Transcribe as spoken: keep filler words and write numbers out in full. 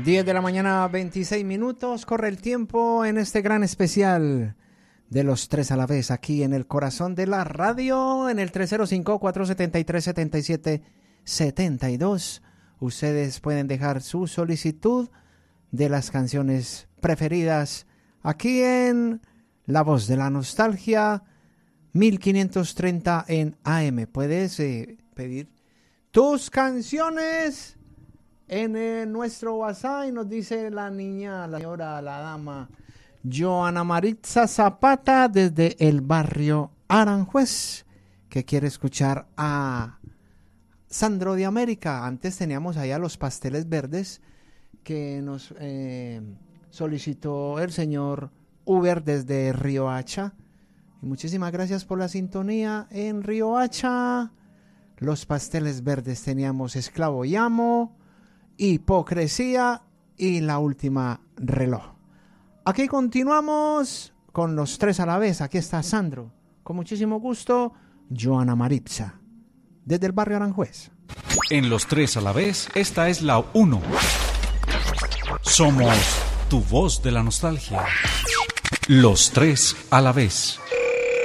diez de la mañana, veintiséis minutos. Corre el tiempo en este gran especial de los tres a la vez, aquí en el corazón de la radio, en el tres cero cinco, cuatro siete tres, siete siete siete dos. Ustedes pueden dejar su solicitud de las canciones preferidas aquí en La Voz de la Nostalgia, mil quinientos treinta en A M. Puedes eh, pedir tus canciones en eh, nuestro WhatsApp y nos dice la niña, la señora, la dama Joana Maritza Zapata desde el barrio Aranjuez, que quiere escuchar a Sandro de América. Antes teníamos allá los pasteles verdes que nos eh, solicitó el señor Uber desde Riohacha. Y muchísimas gracias por la sintonía en Riohacha. Los pasteles verdes teníamos Esclavo y Amo, Hipocresía y La Última Reloj. Aquí continuamos con los tres a la vez. Aquí está Sandro. Con muchísimo gusto, Joana Maritza, desde el barrio Aranjuez. En los tres a la vez, esta es la uno. Somos tu voz de la nostalgia. Los tres a la vez.